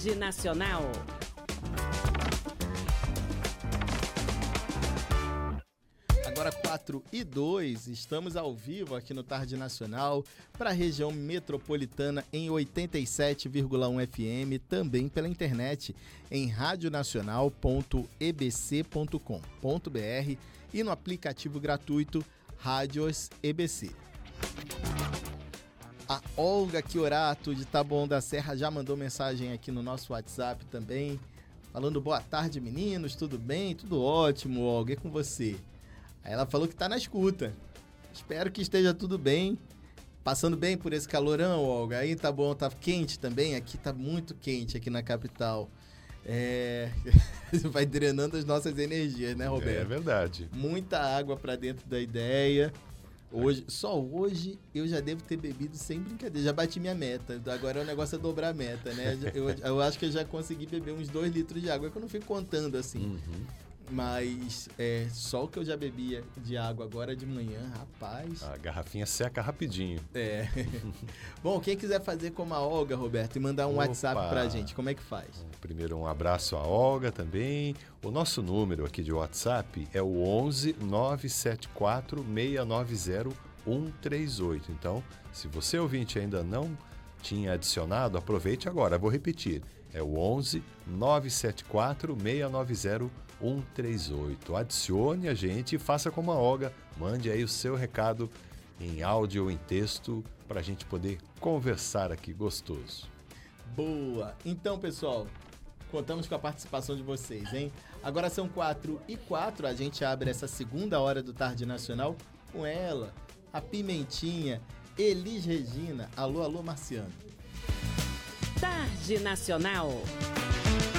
Tarde Nacional. Agora 4h02, estamos ao vivo aqui no Tarde Nacional para a região metropolitana em 87,1 FM, também pela internet em radionacional.ebc.com.br e no aplicativo gratuito Rádios EBC. A Olga Chiorato de Taboão da Serra já mandou mensagem aqui no nosso WhatsApp também, falando boa tarde meninos, tudo bem? Tudo ótimo, Olga, é com você. Aí ela falou que tá na escuta. Espero que esteja tudo bem. Passando bem por esse calorão, Olga. Aí tá bom, tá quente também. Aqui tá muito quente aqui na capital. Vai drenando as nossas energias, né, Roberto? É verdade. Muita água pra dentro da ideia. Só hoje eu já devo ter bebido sem brincadeira. Já bati minha meta. Agora o negócio é dobrar a meta, né? Eu acho que eu já consegui beber uns 2 litros de água. É que eu não fico contando assim. Uhum. Mas só o que eu já bebia de água agora de manhã, rapaz. A garrafinha seca rapidinho. Bom, quem quiser fazer como a Olga, Roberto, e mandar um WhatsApp pra gente, como é que faz? Primeiro um abraço à Olga também. O nosso número aqui de WhatsApp é o 11 974 690 138. Então, se você ouvinte ainda não tinha adicionado, aproveite agora. Vou repetir. É o 11 974 690 138. Adicione a gente e faça como a Olga. Mande aí o seu recado em áudio ou em texto para a gente poder conversar aqui gostoso. Boa! Então, pessoal, contamos com a participação de vocês, hein? Agora são 4h04, a gente abre essa segunda hora do Tarde Nacional com ela, a Pimentinha, Elis Regina. Alô, alô, Marciano. Tarde Nacional.